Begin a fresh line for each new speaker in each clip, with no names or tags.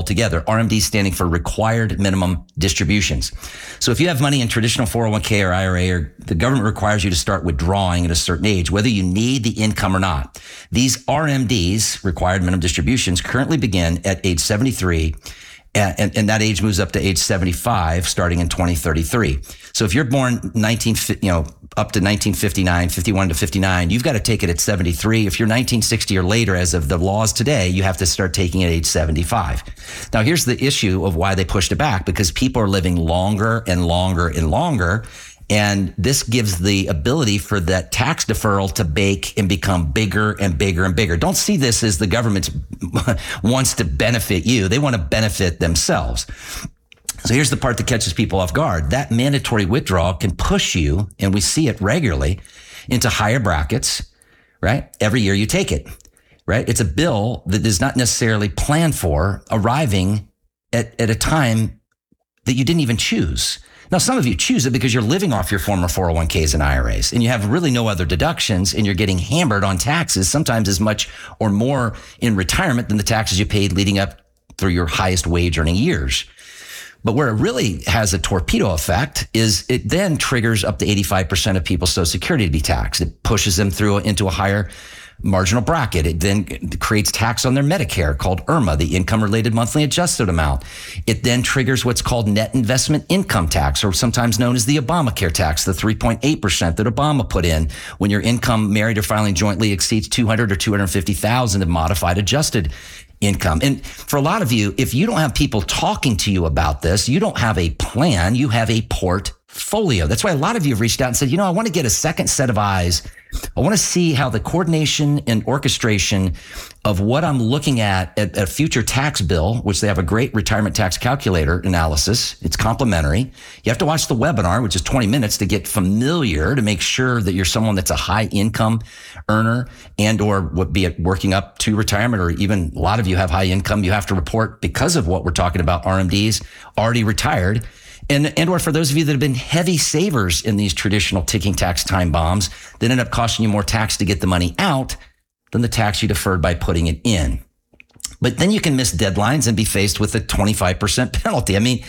altogether. RMD standing for required minimum distributions. So if you have money in traditional 401k or IRA, or the government requires you to start withdrawing at a certain age, whether you need the income or not. These RMDs, required minimum distributions, currently begin at age 73. And that age moves up to age 75 starting in 2033. So if you're born up to 1959, 51 to 59, you've got to take it at 73. If you're 1960 or later, as of the laws today, you have to start taking it at age 75. Now, here's the issue of why they pushed it back, because people are living longer and longer and longer. And this gives the ability for that tax deferral to bake and become bigger and bigger and bigger. Don't see this as the government wants to benefit you. They want to benefit themselves. So here's the part that catches people off guard. That mandatory withdrawal can push you, and we see it regularly, into higher brackets, right? Every year you take it, right? It's a bill that is not necessarily planned for, arriving at a time that you didn't even choose. Now, some of you choose it because you're living off your former 401ks and IRAs, and you have really no other deductions, and you're getting hammered on taxes, sometimes as much or more in retirement than the taxes you paid leading up through your highest wage earning years. But where it really has a torpedo effect is it then triggers up to 85% of people's Social Security to be taxed. It pushes them through into a higher marginal bracket. It then creates tax on their Medicare called IRMA, the income related monthly adjusted amount. It then triggers what's called net investment income tax, or sometimes known as the Obamacare tax, the 3.8% that Obama put in when your income, married or filing jointly, exceeds 200 or 250,000 of modified adjusted income. And for a lot of you, if you don't have people talking to you about this, you don't have a plan, you have a portfolio. That's why a lot of you have reached out and said, I want to get a second set of eyes. I want to see how the coordination and orchestration of what I'm looking at a future tax bill, which they have a great retirement tax calculator analysis. It's complimentary. You have to watch the webinar, which is 20 minutes, to get familiar, to make sure that you're someone that's a high income earner and or be it working up to retirement, or even a lot of you have high income. You have to report, because of what we're talking about, RMDs, already retired. And or for those of you that have been heavy savers in these traditional ticking tax time bombs that end up costing you more tax to get the money out than the tax you deferred by putting it in. But then you can miss deadlines and be faced with a 25% penalty. I mean,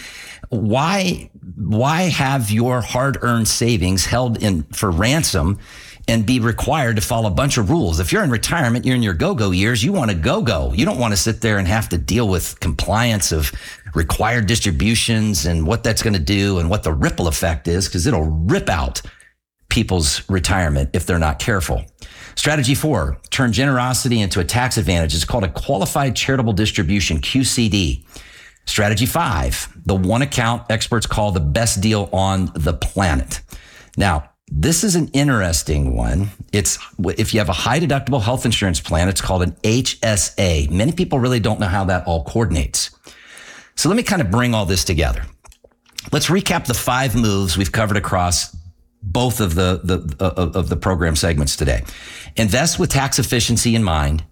why have your hard-earned savings held in for ransom and be required to follow a bunch of rules? If you're in retirement, you're in your go-go years, you want to go-go. You don't want to sit there and have to deal with compliance of required distributions and what that's going to do and what the ripple effect is, because it'll rip out people's retirement if they're not careful. Strategy 4, turn generosity into a tax advantage. It's called a qualified charitable distribution, QCD. Strategy 5, the one account experts call the best deal on the planet. Now, this is an interesting one. It's if you have a high deductible health insurance plan, it's called an HSA. Many people really don't know how that all coordinates. So let me kind of bring all this together. Let's recap the 5 moves we've covered across both of the program segments today. Invest with tax efficiency in mind.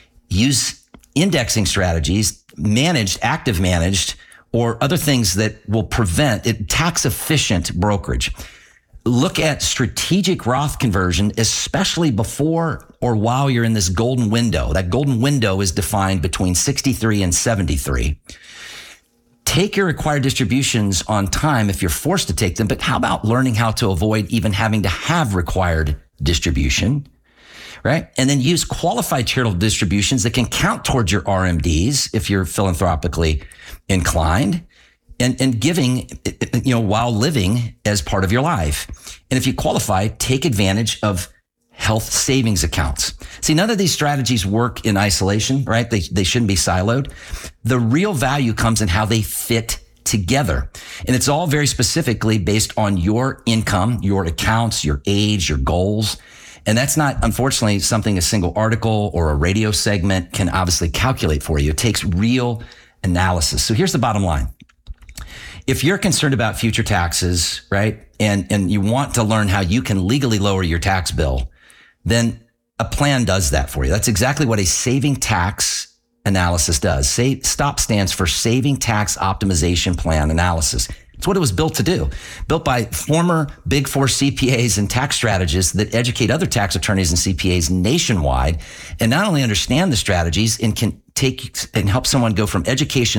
Use indexing strategies, active managed, or other things that will prevent tax efficient brokerage. Look at strategic Roth conversion, especially before or while you're in this golden window. That golden window is defined between 63 and 73. Take your required distributions on time if you're forced to take them, but how about learning how to avoid even having to have required distribution, right? And then use qualified charitable distributions that can count towards your RMDs if you're philanthropically inclined, and giving, while living as part of your life. And if you qualify, take advantage of health savings accounts. See, none of these strategies work in isolation, right? They shouldn't be siloed. The real value comes in how they fit together. And it's all very specifically based on your income, your accounts, your age, your goals. And that's not, unfortunately, something a single article or a radio segment can obviously calculate for you. It takes real analysis. So here's the bottom line. If you're concerned about future taxes, right, and you want to learn how you can legally lower your tax bill, then a plan does that for you. That's exactly what a saving tax analysis does. STOP stands for Saving Tax Optimization Plan Analysis. It's what it was built to do. Built by former Big Four CPAs and tax strategists that educate other tax attorneys and CPAs nationwide, and not only understand the strategies and can take and help someone go from education